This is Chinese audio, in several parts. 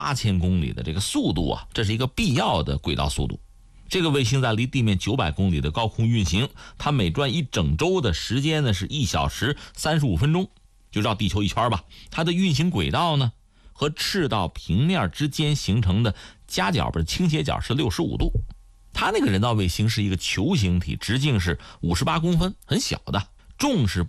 8000公里的这个速度啊，这是一个必要的轨道速度。这个卫星在离地面900公里的高空运行，它每转一整周的时间呢是1小时35分钟，就绕地球一圈吧。它的运行轨道呢和赤道平面之间形成的夹角不是倾斜角是65度。它那个人造卫星是一个球形体，直径是58公分，很小的，重是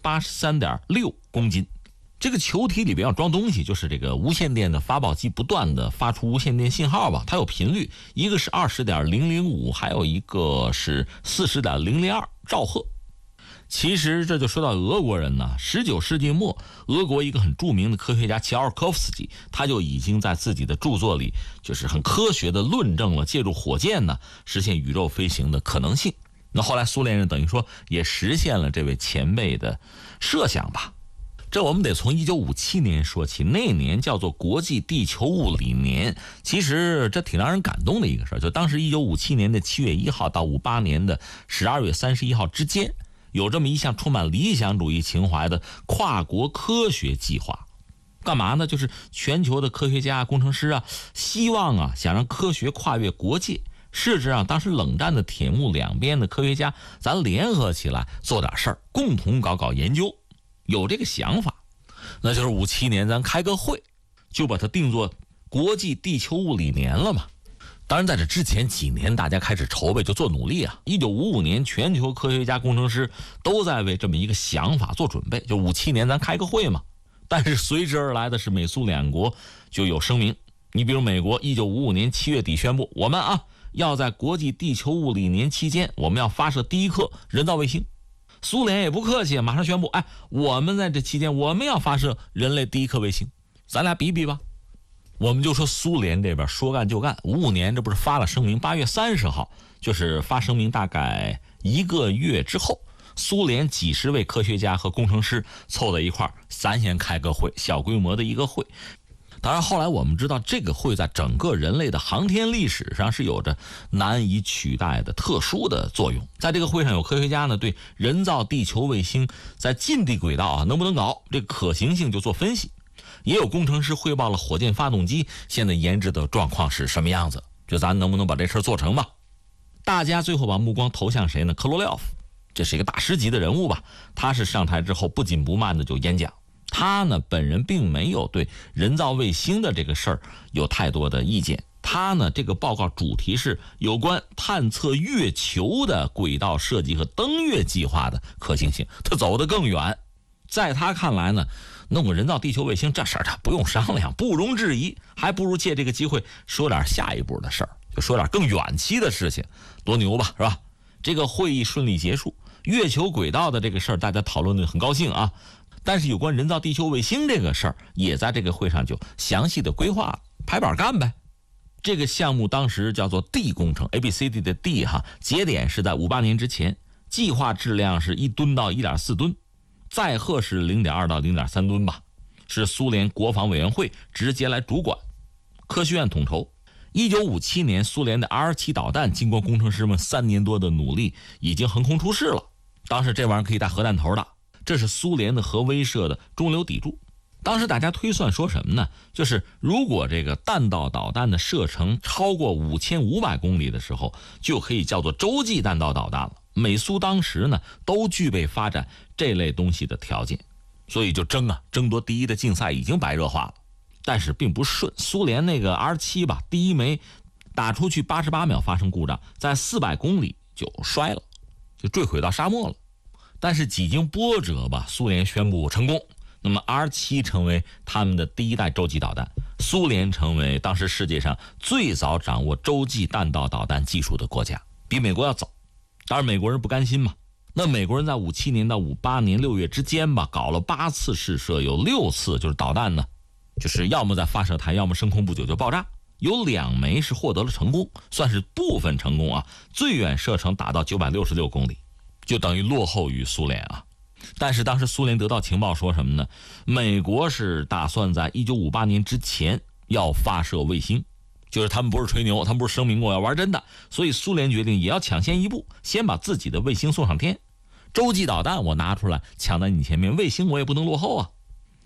83.6公斤。这个球体里边要装东西，就是这个无线电的发报机不断的发出无线电信号吧，它有频率，一个是20.005，还有一个是40.002兆赫。其实这就说到俄国人呢，19世纪末，俄国一个很著名的科学家齐奥尔科夫斯基，他就已经在自己的著作里就是很科学的论证了借助火箭呢实现宇宙飞行的可能性。那后来苏联人等于说也实现了这位前辈的设想吧。这我们得从1957年说起，那年叫做国际地球物理年。其实这挺让人感动的一个事儿，就当时1957年的7月1号到58年的12月31号之间，有这么一项充满理想主义情怀的跨国科学计划。干嘛呢？就是全球的科学家工程师啊，希望啊想让科学跨越国界，试着让当时冷战的铁幕两边的科学家咱联合起来做点事儿，共同搞研究。有这个想法，那就是57年咱开个会，就把它定作国际地球物理年了嘛。当然在这之前几年大家开始筹备，就做努力啊。1955年全球科学家工程师都在为这么一个想法做准备，就57年咱开个会嘛。但是随之而来的是美苏两国就有声明，你比如美国1955年7月底宣布，我们要在国际地球物理年期间我们要发射第一颗人造卫星。苏联也不客气，马上宣布，我们在这期间我们要发射人类第一颗卫星，咱俩比比吧。我们就说苏联这边说干就干，55年这不是发了声明，8月30号就是发声明大概1个月之后，苏联几十位科学家和工程师凑在一块儿，咱先开个会，小规模的一个会。当然后来我们知道，这个会在整个人类的航天历史上是有着难以取代的特殊的作用。在这个会上，有科学家呢对人造地球卫星在近地轨道能不能搞，这个可行性就做分析。也有工程师汇报了火箭发动机现在研制的状况是什么样子，就咱能不能把这事做成吧。大家最后把目光投向谁呢？科罗廖夫，这是一个大师级的人物吧。他是上台之后不紧不慢的就演讲。他呢本人并没有对人造卫星的这个事儿有太多的意见。他呢这个报告主题是有关探测月球的轨道设计和登月计划的可行性，他走得更远。在他看来呢，弄个人造地球卫星这事儿他不用商量，不容置疑，还不如借这个机会说点下一步的事儿，就说点更远期的事情，多牛吧，是吧？这个会议顺利结束，月球轨道的这个事儿大家讨论的很高兴啊。但是有关人造地球卫星这个事儿，也在这个会上就详细的规划了，拍板干呗。这个项目当时叫做 D 工程 ，ABCD 的 D 节点是在58年之前，计划质量是1吨到1.4吨，载荷是0.2到0.3吨吧，是苏联国防委员会直接来主管，科学院统筹。1957年，苏联的 R7 导弹经过工程师们3年多的努力，已经横空出世了。当时这玩意儿可以带核弹头的。这是苏联的核威慑的中流砥柱。当时大家推算说什么呢？就是如果这个弹道导弹的射程超过5500公里的时候，就可以叫做洲际弹道导弹了。美苏当时呢都具备发展这类东西的条件，所以就争夺第一的竞赛已经白热化了。但是并不顺，苏联那个 R7 吧，第一枚打出去88秒发生故障，在400公里就摔了，就坠毁到沙漠了。但是几经波折吧，苏联宣布成功，那么 R7 成为他们的第一代洲际导弹，苏联成为当时世界上最早掌握洲际弹道导弹技术的国家，比美国要早。当然美国人不甘心嘛，那美国人在57年到58年6月之间吧，搞了8次试射，有6次就是导弹呢，就是要么在发射台，要么升空不久就爆炸。有2枚是获得了成功，算是部分成功啊，最远射程达到966公里。就等于落后于苏联啊。但是当时苏联得到情报说什么呢？美国是打算在1958年之前要发射卫星，就是他们不是吹牛，他们不是声明过要玩真的，所以苏联决定也要抢先一步，先把自己的卫星送上天。洲际导弹我拿出来抢在你前面，卫星我也不能落后啊。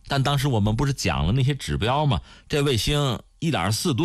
但当时我们不是讲了那些指标吗？这卫星1.4吨。